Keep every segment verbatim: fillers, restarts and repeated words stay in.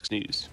Fox News.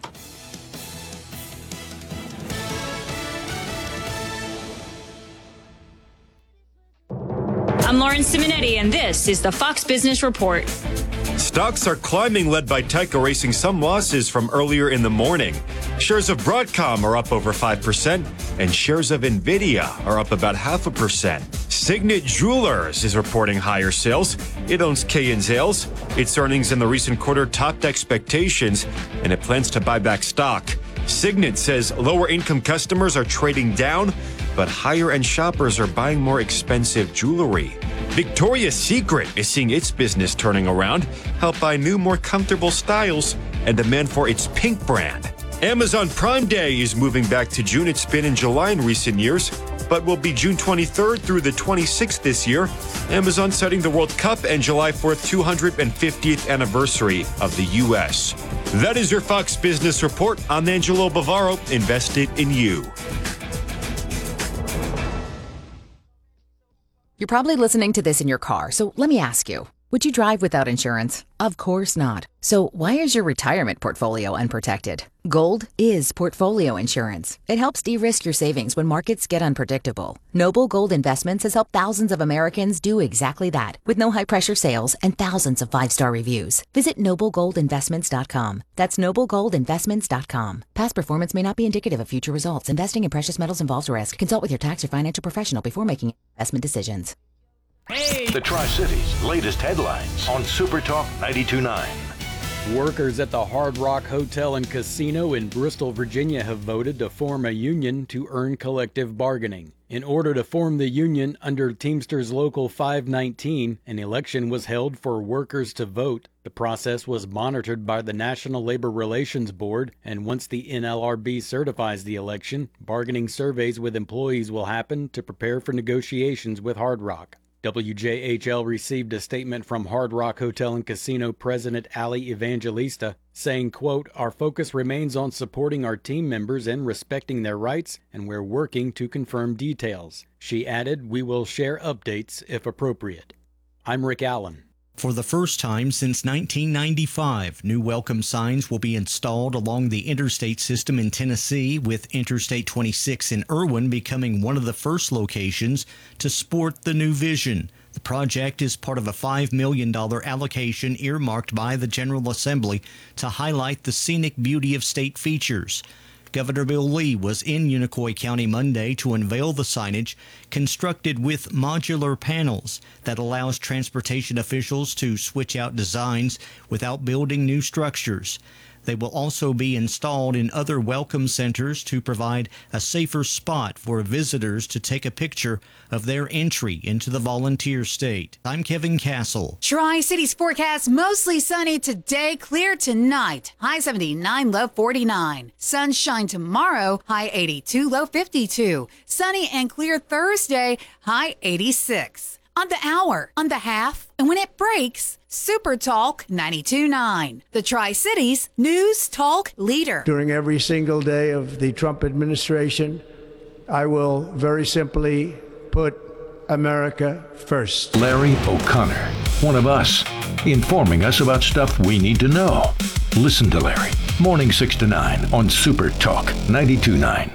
I'm Lauren Simonetti, and this is the Fox Business Report. Stocks are climbing, led by Tyco erasing some losses from earlier in the morning. Shares of Broadcom are up over five percent, and shares of NVIDIA are up about half a percent. Signet Jewelers is reporting higher sales. It owns Kay and Zales. Its earnings in the recent quarter topped expectations, and it plans to buy back stock. Signet says lower-income customers are trading down, but higher-end shoppers are buying more expensive jewelry. Victoria's Secret is seeing its business turning around, helped by new, more comfortable styles and demand for its pink brand. Amazon Prime Day is moving back to June. It's been in July in recent years, but will be June twenty-third through the twenty-sixth this year. Amazon citing the World Cup and July fourth, two hundred fiftieth anniversary of the U S. That is your Fox Business Report. I'm Angelo Bavaro, invested in you. You're probably listening to this in your car, so let me ask you, would you drive without insurance? Of course not. So why is your retirement portfolio unprotected? Gold is portfolio insurance. It helps de-risk your savings when markets get unpredictable. Noble Gold Investments has helped thousands of Americans do exactly that, with no high-pressure sales and thousands of five-star reviews. Visit noble gold investments dot com. That's noble gold investments dot com. Past performance may not be indicative of future results. Investing in precious metals involves risk. Consult with your tax or financial professional before making investment decisions. Hey. The Tri-Cities' latest headlines on Super Talk ninety-two point nine. Workers at the Hard Rock Hotel and Casino in Bristol, Virginia have voted to form a union to earn collective bargaining. In order to form the union under Teamsters Local five nineteen, an election was held for workers to vote. The process was monitored by the National Labor Relations Board, and once the N L R B certifies the election, bargaining surveys with employees will happen to prepare for negotiations with Hard Rock. W J H L received a statement from Hard Rock Hotel and Casino President Ali Evangelista saying, quote, "Our focus remains on supporting our team members and respecting their rights, and we're working to confirm details." She added, "We will share updates if appropriate." I'm Rick Allen. For the first time since nineteen ninety-five, new welcome signs will be installed along the interstate system in Tennessee, with Interstate twenty-six in Irwin becoming one of the first locations to sport the new vision. The project is part of a five million dollars allocation earmarked by the General Assembly to highlight the scenic beauty of state features. Governor Bill Lee was in Unicoi County Monday to unveil the signage constructed with modular panels that allows transportation officials to switch out designs without building new structures. They will also be installed in other welcome centers to provide a safer spot for visitors to take a picture of their entry into the volunteer state. I'm Kevin Castle. Tri-Cities forecast mostly sunny today, clear tonight. High seventy-nine, low forty-nine. Sunshine tomorrow, high eighty-two, low fifty-two. Sunny and clear Thursday, high eighty-six. On the hour, on the half, and when it breaks, Super Talk ninety-two point nine, the Tri-Cities News Talk leader. During every single day of the Trump administration, I will very simply put America first. Larry O'Connor, one of us, informing us about stuff we need to know. Listen to Larry, morning six to nine on Super Talk ninety-two point nine.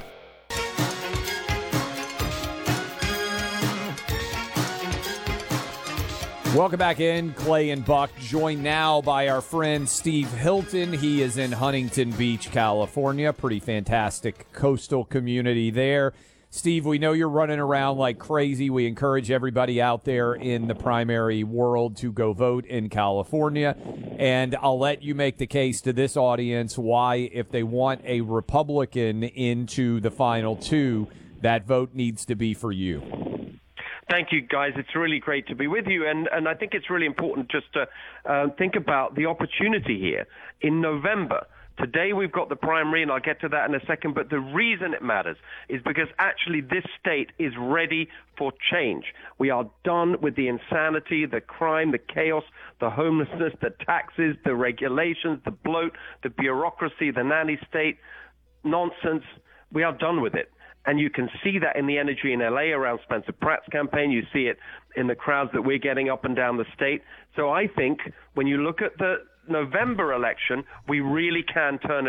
Welcome back in, Clay and Buck, joined now by our friend Steve Hilton. He is in Huntington Beach, California. Pretty fantastic coastal community there. Steve, we know you're running around like crazy. We encourage everybody out there in the primary world to go vote in California. And I'll let you make the case to this audience why, if they want a Republican into the final two, that vote needs to be for you. Thank you, guys. It's really great to be with you. And, and I think it's really important just to uh, think about the opportunity here. In November, today we've got the primary, and I'll get to that in a second, but the reason it matters is because actually this state is ready for change. We are done with the insanity, the crime, the chaos, the homelessness, the taxes, the regulations, the bloat, the bureaucracy, the nanny state nonsense. We are done with it. And you can see that in the energy in L A around Spencer Pratt's campaign. You see it in the crowds that we're getting up and down the state. So I think when you look at the November election, we really can turn it